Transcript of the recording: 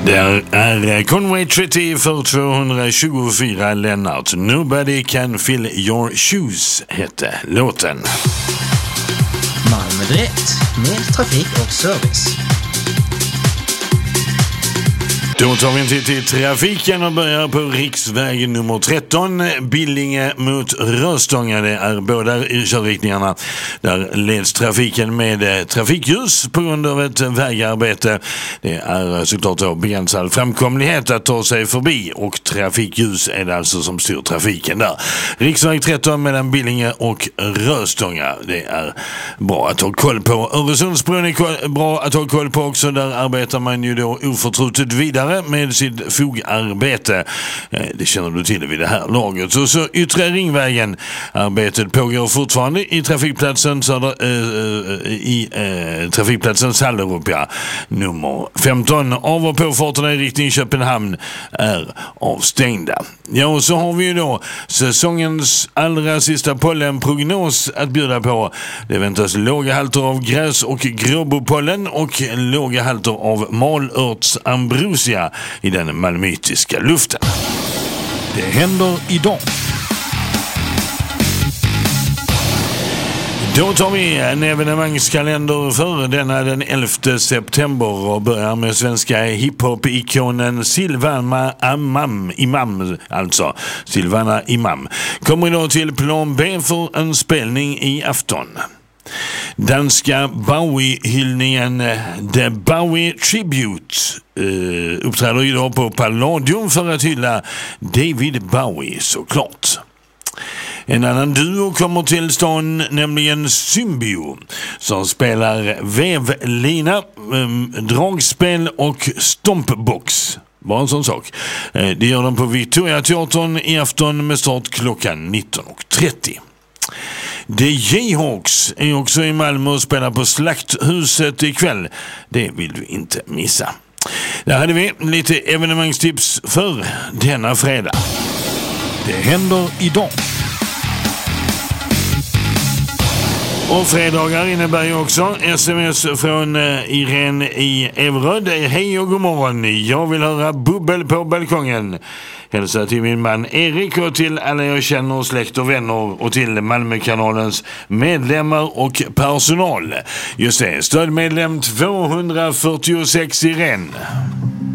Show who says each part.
Speaker 1: Där är Conway Twitty för 224 Lennart. Nobody can fill your shoes hette låten.
Speaker 2: Malmö Direkt med trafik och service.
Speaker 1: Då tar vi en titt i trafiken och börjar på riksväg nummer 13, Billinge mot Röstånga. Det är båda körriktningarna. Där leds trafiken med trafikljus på grund av ett vägarbete. Det är såklart då begränsad framkomlighet att ta sig förbi och trafikljus är det alltså som styr trafiken där. Riksväg 13 mellan Billinge och Röstånga. Det är bra att ha koll på. Öresundsbron är bra att ha koll på också. Där arbetar man ju då oförtrutet vidare med sitt fogarbete. Det känner du till vid det här laget. Så yttre ringvägen. Arbetet pågår fortfarande i trafikplatsen trafikplatsen Sallerup, nummer 15. Av- och påfarterna i riktning Köpenhamn är avstängda. Ja, och så har vi ju då säsongens allra sista pollenprognos att bjuda på. Det väntas låga halter av gräs- och gråbopollen och låga halter av malörtsambrosia i den malmöitiska luften.
Speaker 3: Det händer idag.
Speaker 1: Då tar vi en evenemangskalender för denna den 11 september och börjar med svenska hiphop-ikonen Silvana Imam. Kommer idag till Plan B för en spelning i afton. Danska Bowie-hyllningen The Bowie Tribute uppträder idag på Palladium för att hylla David Bowie såklart. En annan duo kommer till stan, nämligen Symbio, som spelar vävlina, dragspel och stompbox. Bara en sån sak. Det gör de på Victoria Teatern i afton med start klockan 19.30. The Jayhawks är också i Malmö och spelar på Slakthuset ikväll. Det vill du inte missa. Där hade vi lite evenemangstips för denna fredag.
Speaker 3: Det händer idag.
Speaker 1: Och fredagar innebär ju också sms från Irene i Everöd. Hej och god morgon. Jag vill höra bubbel på balkongen. Hälsa till min man Erik och till alla jag känner, släkt och vänner och till Malmökanalens medlemmar och personal. Just det, stödmedlem 246 Irene.